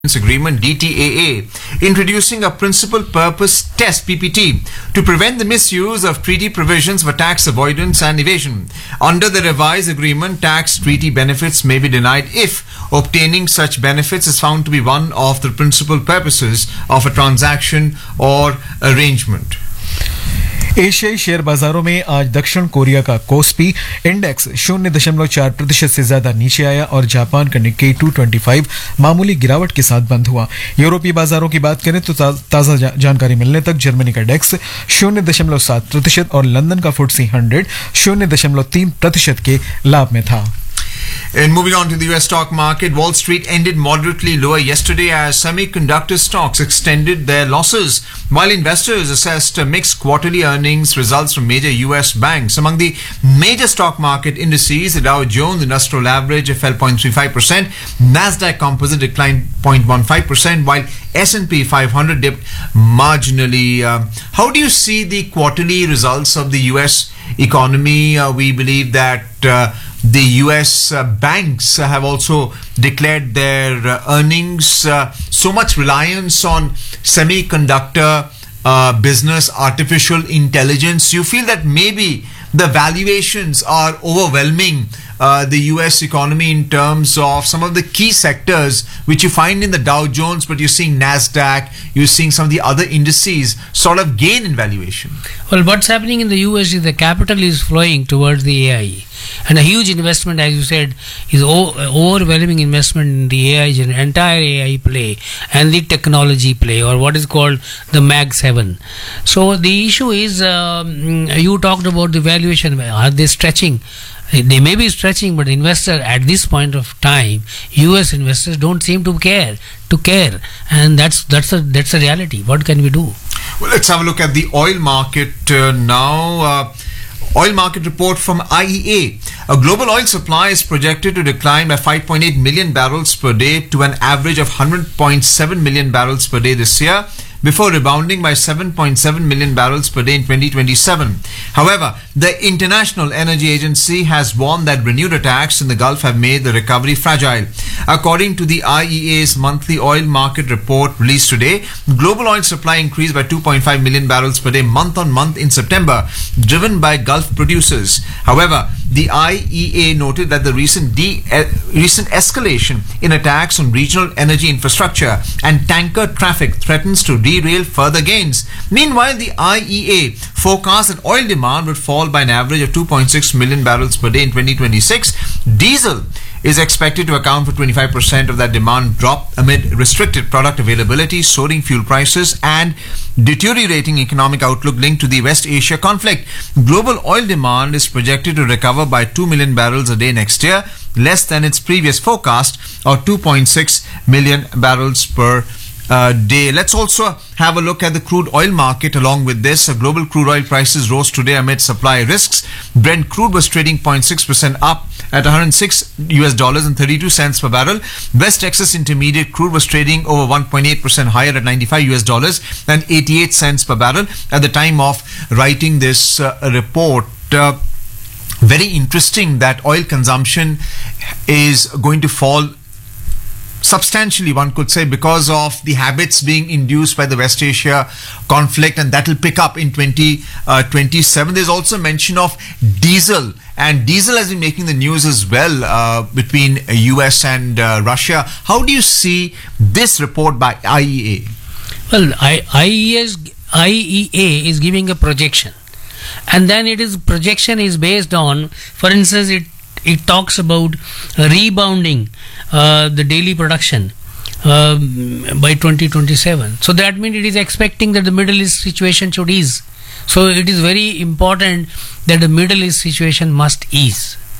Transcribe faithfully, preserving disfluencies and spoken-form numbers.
Agreement D T A A, introducing a principal purpose test P P T to prevent the misuse of treaty provisions for tax avoidance and evasion. Under the revised agreement, tax treaty benefits may be denied if obtaining such benefits is found to be one of the principal purposes of a transaction or arrangement. एशियाई share बाजारों में आज दक्षिण Korea का KOSPI index शून्य दशमलव चार प्रतिशत से ज्यादा नीचे आया और जापान का निक्केई दो सौ पच्चीस मामूली गिरावट के साथ बंद हुआ। यूरोपीय बाजारों की बात करें तो ता, ताजा जा, जानकारी मिलने तक जर्मनी का डेक्स शून्य दशमलव सात प्रतिशत और लंदन का फुटसी हंड्रेड शून्य दशमलव तीन प्रतिशत के लाभ में था। And moving on to the U S stock market, Wall Street ended moderately lower yesterday as semiconductor stocks extended their losses, while investors assessed mixed quarterly earnings results from major U S banks. Among the major stock market indices, the Dow Jones Industrial Average fell zero point three five percent, Nasdaq Composite declined zero point one five percent, while S and P five hundred dipped marginally. Uh, how do you see the quarterly results of the U S economy? Uh, we believe that uh, the U S uh, banks uh, have also declared their uh, earnings. Uh, so much reliance on semiconductor uh, business, artificial intelligence. You feel that maybe the valuations are overwhelming uh, the U S economy in terms of some of the key sectors which you find in the Dow Jones, but you're seeing Nasdaq, you're seeing some of the other indices sort of gain in valuation. Well, what's happening in the U S is the capital is flowing towards the A I. And a huge investment, as you said, is o- overwhelming investment in the A I, gen- entire A I play and the technology play, or what is called the Mag seven. So the issue is, um, you talked about the valuation. Are they stretching? They may be stretching, but investor at this point of time, U S investors don't seem to care, to care, and that's that's a that's a reality. What can we do? Well, let's have a look at the oil market uh, now. Uh, Oil market report from I E A. A global oil supply is projected to decline by five point eight million barrels per day to an average of one hundred point seven million barrels per day this year, before rebounding by seven point seven million barrels per day in twenty twenty-seven. However, the International Energy Agency has warned that renewed attacks in the Gulf have made the recovery fragile. According to the I E A's monthly oil market report released today, global oil supply increased by two point five million barrels per day month on month in September, driven by Gulf producers. However, the I E A noted that the recent de- uh, recent escalation in attacks on regional energy infrastructure and tanker traffic threatens to derail further gains. Meanwhile, the I E A forecast that oil demand would fall by an average of two point six million barrels per day in twenty twenty-six. Diesel is expected to account for twenty-five percent of that demand drop amid restricted product availability, soaring fuel prices, and deteriorating economic outlook linked to the West Asia conflict. Global oil demand is projected to recover by two million barrels a day next year, less than its previous forecast of two point six million barrels per Uh, day. Let's also have a look at the crude oil market. Along with this, uh, global crude oil prices rose today amid supply risks. Brent crude was trading zero point six percent up at one hundred six U S dollars and thirty-two cents per barrel. West Texas Intermediate crude was trading over one point eight percent higher at ninety-five U S dollars and eighty-eight cents per barrel at the time of writing this uh, report. Uh, very interesting that oil consumption is going to fall substantially, one could say, because of the habits being induced by the West Asia conflict, and that will pick up in twenty twenty-seven. There's also mention of diesel, and diesel has been making the news as well uh, between U S and uh, Russia. How do you see this report by I E A? Well, I, IEA's, I E A is giving a projection, and then it is projection is based on, for instance, it It talks about uh, rebounding uh, the daily production uh, by twenty twenty-seven. So that means it is expecting that the Middle East situation should ease. So it is very important that the Middle East situation must ease.